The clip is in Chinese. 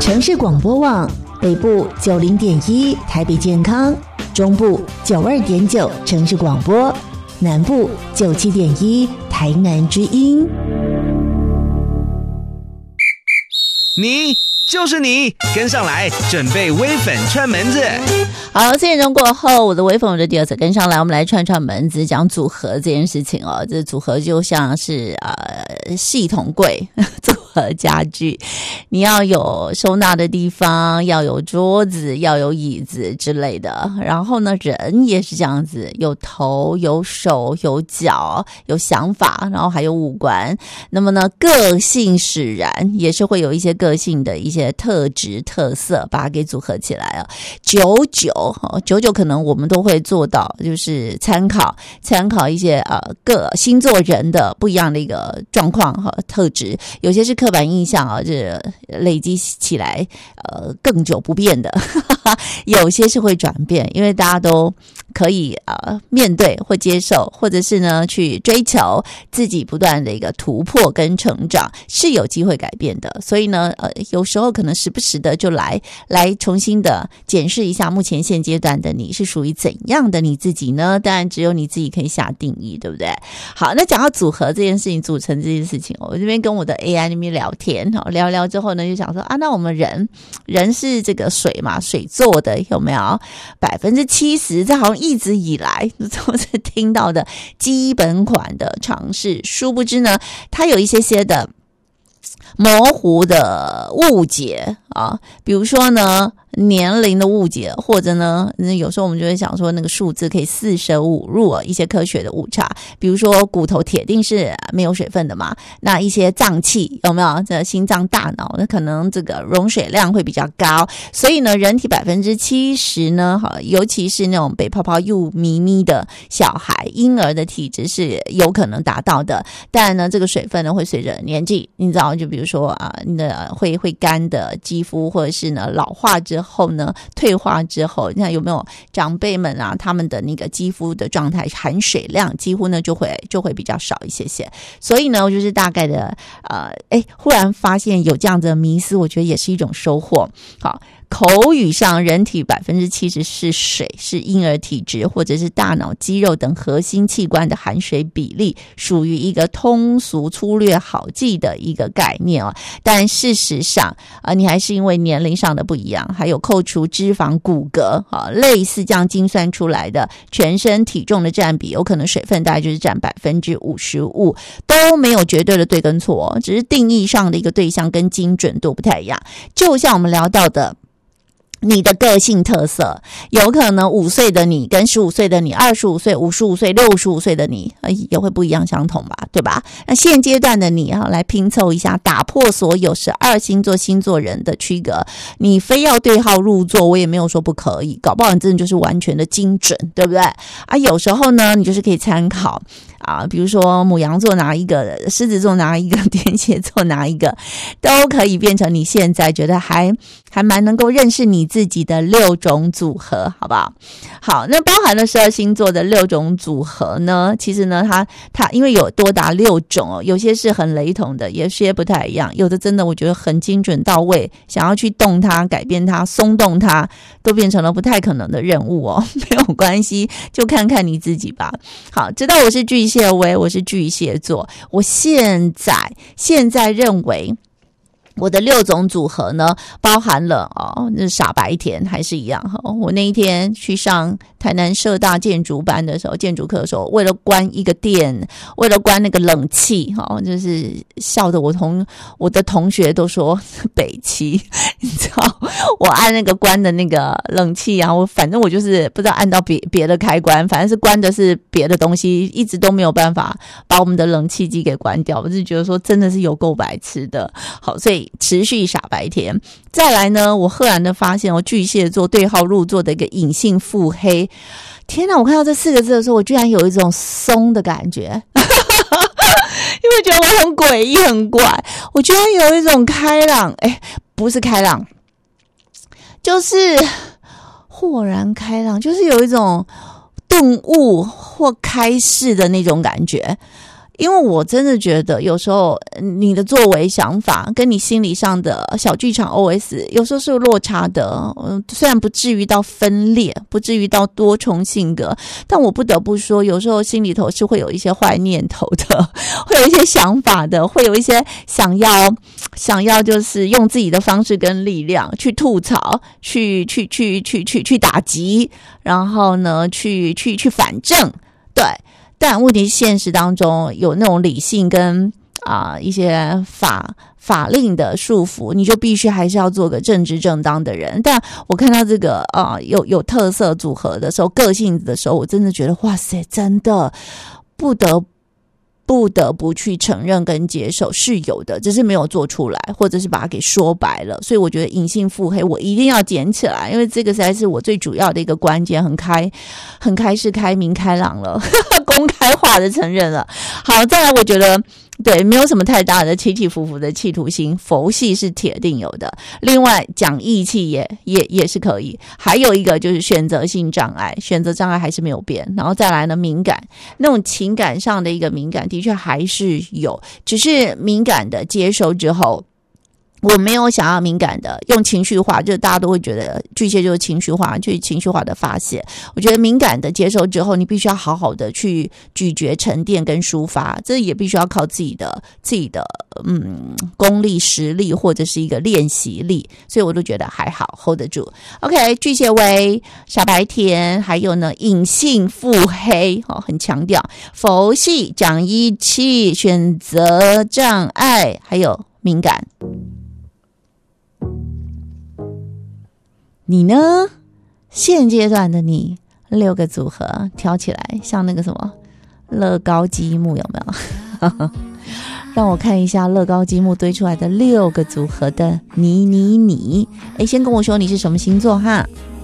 城市广播网北部90.1台北健康，中部92.9城市广播，南部97.1台南之音。 你就是你，跟上来，准备微粉串门子。 好，4点钟过后，我的微粉我的第二次跟上来，我们来串串门子，讲组合这件事情哦。这组合就像是系统柜组合家具，你要有收纳的地方，要有桌子，要有椅子之类的。然后呢，人也是这样子，有头、有手、有脚、有想法，然后还有五官。那么呢，个性使然，也是会有一些个性的一些特质特色，把它给组合起来啊。99可能我们都会做到，就是参考一些各星座人的不一样的一个状况和特质，有些是刻板印象啊，这累积起来更久不变的，有些是会转变，因为大家都可以面对或接受，或者是呢去追求自己不断的一个突破跟成长，是有机会改变的。所以呢有时候可能时不时的就来重新的检视一下目前现阶段的你是属于怎样的你自己呢？当然只有你自己可以下定义，对不对？好，那讲到组合这件事情，组成这件事情，我这边跟我的 AI 那边聊天，聊聊之后呢，就想说那我们人是这个水嘛，水做的，有没有？70%这好像一直以来都是听到的基本款的尝试，殊不知呢，它有一些的模糊的误解啊，比如说呢年龄的误解，或者呢有时候我们就会想说那个数字可以四舍五入一些科学的误差，比如说骨头铁定是没有水分的嘛，那一些脏器有没有，这心脏大脑那可能这个容水量会比较高，所以呢人体70%呢尤其是那种被泡泡又咪咪的小孩婴儿的体质是有可能达到的，但呢这个水分呢会随着年纪，你知道，就比如说你的会干的肌肤，或者是呢老化之后呢退化之后，你看有没有长辈们他们的那个肌肤的状态含水量几乎呢就会比较少一些，所以呢就是大概的忽然发现有这样的迷思，我觉得也是一种收获。好，口语上人体70%是水，是婴儿体质或者是大脑肌肉等核心器官的含水比例，属于一个通俗粗略好记的一个概念但事实上你还是因为年龄上的不一样，还有扣除脂肪骨骼类似这样精算出来的全身体重的占比，有可能水分大概就是占55%，都没有绝对的对跟错只是定义上的一个对象跟精准度不太一样。就像我们聊到的你的个性特色，有可能5岁的你跟15岁的你、25岁、55岁、65岁的你也会不一样相同吧，对吧？那现阶段的你来拼凑一下，打破所有12星座人的区隔，你非要对号入座，我也没有说不可以，搞不好你真的就是完全的精准，对不对？有时候呢你就是可以参考比如说牡羊座拿一个，狮子座拿一个，天蝎座拿一个，都可以变成你现在觉得还蛮能够认识你自己的6种组合，好不好？好，那包含了12星座的6种组合呢，其实呢它因为有多达6种有些是很雷同的，有些不太一样，有的真的我觉得很精准到位，想要去动它、改变它、松动它都变成了不太可能的任务没有关系，就看看你自己吧。好，知道我是巨蟹微，我是巨蟹座，我现在认为我的6种组合呢，包含了傻白甜还是一样我那一天去上台南社大建筑班的时候，建筑课的时候，为了关一个店，为了关那个冷气就是笑得我的同学都说北七，你知道我按那个关的那个冷气反正我就是不知道按到别的开关，反正是关的是别的东西，一直都没有办法把我们的冷气机给关掉，我就觉得说真的是有够白痴的。好，所以持续傻白甜。再来呢，我赫然的发现巨蟹座对号入座的一个隐性腹黑。天哪，我看到这4个字的时候，我居然有一种松的感觉因为觉得我很诡异很怪，我居然有一种开朗，不是开朗，就是豁然开朗，就是有一种顿悟或开示的那种感觉。 因为我真的觉得有时候你的作为想法跟你心理上的小剧场 OS 有时候是有落差的，虽然不至于到分裂，不至于到多重性格，但我不得不说有时候心里头是会有一些坏念头的，会有一些想法的，会有一些想要就是用自己的方式跟力量去吐槽，去打击，然后呢去反正，对。但问题是现实当中有那种理性跟一些法令的束缚，你就必须还是要做个正直正当的人。但我看到这个有特色组合的时候，个性的时候，我真的觉得哇塞，真的不得不去承认跟接受是有的，只是没有做出来，或者是把它给说白了。所以我觉得隐性腹黑我一定要捡起来，因为这个实在是我最主要的一个关键，很开释开明开朗了公开化的承认了。好，再来我觉得对，没有什么太大的起起伏伏的企图心，佛系是铁定有的。另外讲义气也是可以。还有一个就是选择性障碍，选择障碍还是没有变。然后再来呢，敏感，那种情感上的一个敏感的确还是有，只是敏感的接受之后，我没有想要敏感的用情绪化，就是大家都会觉得巨蟹就是情绪化，就是情绪化的发泄。我觉得敏感的接受之后，你必须要好好的去咀嚼、沉淀跟抒发，这也必须要靠自己的功力、实力或者是一个练习力，所以我都觉得还好 hold 得住。OK， 巨蟹为傻白甜，还有呢隐性腹黑，很强调佛系、讲义气、选择障碍，还有敏感。你呢？现阶段的你6个组合挑起来，像那个什么乐高积木有没有？让我看一下乐高积木堆出来的6个组合的你。先跟我说你是什么星座哈？